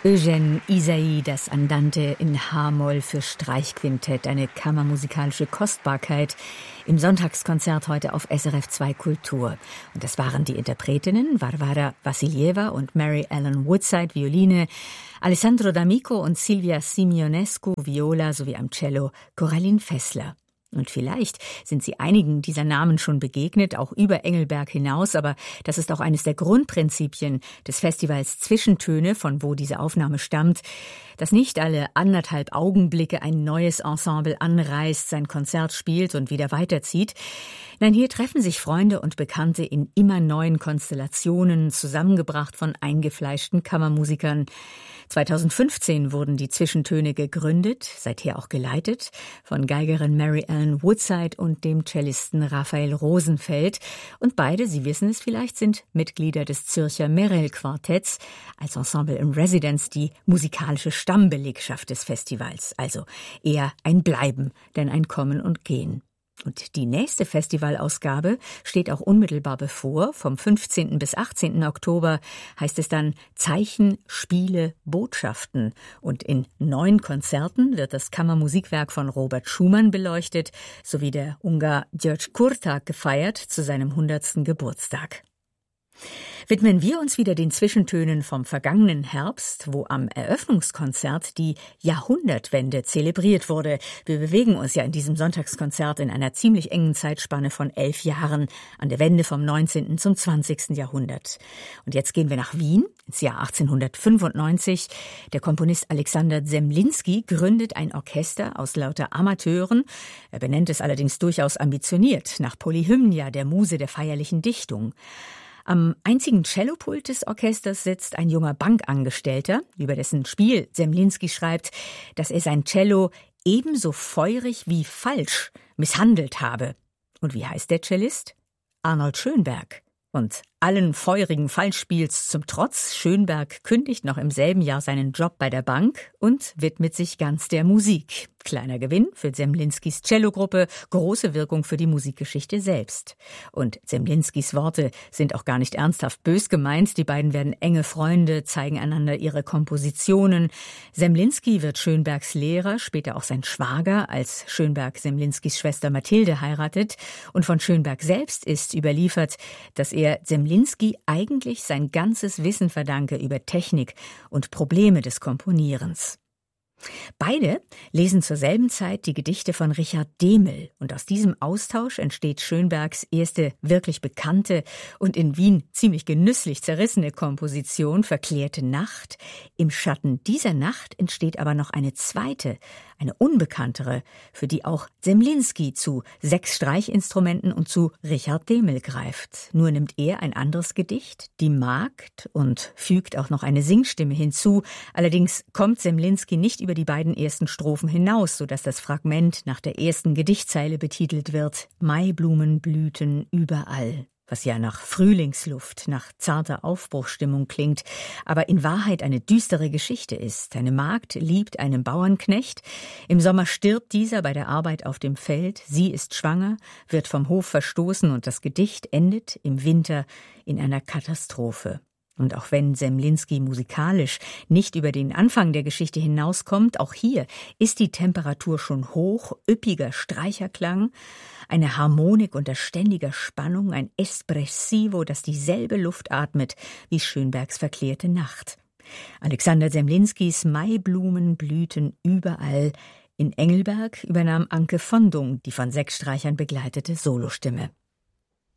Eugène Ysaÿe, das Andante in H-Moll für Streichquintett, eine kammermusikalische Kostbarkeit im Sonntagskonzert heute auf SRF 2 Kultur. Und das waren die Interpretinnen Varvara Vassilieva und Mary Ellen Woodside, Violine, Alessandro D'Amico und Silvia Simionescu, Viola, sowie am Cello Coraline Fessler. Und vielleicht sind Sie einigen dieser Namen schon begegnet, auch über Engelberg hinaus, aber das ist auch eines der Grundprinzipien des Festivals Zwischentöne, von wo diese Aufnahme stammt, dass nicht alle 1,5 Augenblicke ein neues Ensemble anreist, sein Konzert spielt und wieder weiterzieht. Nein, hier treffen sich Freunde und Bekannte in immer neuen Konstellationen, zusammengebracht von eingefleischten Kammermusikern. 2015 wurden die Zwischentöne gegründet, seither auch geleitet, von Geigerin Mary Ellen Woodside und dem Cellisten Raphael Rosenfeld. Und beide, Sie wissen es vielleicht, sind Mitglieder des Zürcher Merel-Quartetts, als Ensemble in Residence die musikalische Stammbelegschaft des Festivals. Also eher ein Bleiben, denn ein Kommen und Gehen. Und die nächste Festivalausgabe steht auch unmittelbar bevor. Vom 15. bis 18. Oktober heißt es dann Zeichen, Spiele, Botschaften. Und in 9 Konzerten wird das Kammermusikwerk von Robert Schumann beleuchtet, sowie der Ungar György Kurtág gefeiert zu seinem 100. Geburtstag. Widmen wir uns wieder den Zwischentönen vom vergangenen Herbst, wo am Eröffnungskonzert die Jahrhundertwende zelebriert wurde. Wir bewegen uns ja in diesem Sonntagskonzert in einer ziemlich engen Zeitspanne von 11 Jahren an der Wende vom 19. zum 20. Jahrhundert. Und jetzt gehen wir nach Wien, ins Jahr 1895. Der Komponist Alexander Zemlinsky gründet ein Orchester aus lauter Amateuren. Er benennt es allerdings durchaus ambitioniert, nach Polyhymnia, der Muse der feierlichen Dichtung. Am einzigen Cellopult des Orchesters sitzt ein junger Bankangestellter, über dessen Spiel Zemlinsky schreibt, dass er sein Cello ebenso feurig wie falsch misshandelt habe. Und wie heißt der Cellist? Arnold Schönberg. Und allen feurigen Falschspiels zum Trotz, Schönberg kündigt noch im selben Jahr seinen Job bei der Bank und widmet sich ganz der Musik. Kleiner Gewinn für Zemlinskys Cellogruppe, große Wirkung für die Musikgeschichte selbst. Und Zemlinskys Worte sind auch gar nicht ernsthaft bös gemeint. Die beiden werden enge Freunde, zeigen einander ihre Kompositionen. Zemlinsky wird Schönbergs Lehrer, später auch sein Schwager, als Schönberg Zemlinskys Schwester Mathilde heiratet. Und von Schönberg selbst ist überliefert, dass er Zemlinsky eigentlich sein ganzes Wissen verdanke über Technik und Probleme des Komponierens. Beide lesen zur selben Zeit die Gedichte von Richard Dehmel und aus diesem Austausch entsteht Schönbergs erste wirklich bekannte und in Wien ziemlich genüsslich zerrissene Komposition Verklärte Nacht. Im Schatten dieser Nacht entsteht aber noch eine zweite, eine unbekanntere, für die auch Zemlinsky zu 6 Streichinstrumenten und zu Richard Dehmel greift. Nur nimmt er ein anderes Gedicht, Die Magd, und fügt auch noch eine Singstimme hinzu. Allerdings kommt Zemlinsky nicht über die beiden ersten Strophen hinaus, sodass das Fragment nach der ersten Gedichtzeile betitelt wird: Maiblumen blühten überall. Was ja nach Frühlingsluft, nach zarter Aufbruchsstimmung klingt, aber in Wahrheit eine düstere Geschichte ist. Eine Magd liebt einen Bauernknecht. Im Sommer stirbt dieser bei der Arbeit auf dem Feld. Sie ist schwanger, wird vom Hof verstoßen und das Gedicht endet im Winter in einer Katastrophe. Und auch wenn Zemlinsky musikalisch nicht über den Anfang der Geschichte hinauskommt, auch hier ist die Temperatur schon hoch, üppiger Streicherklang, eine Harmonik unter ständiger Spannung, ein Espressivo, das dieselbe Luft atmet wie Schönbergs Verklärte Nacht. Alexander Zemlinskys Maiblumen blühten überall. In Engelberg übernahm Anke Vondung die von 6 Streichern begleitete Solostimme.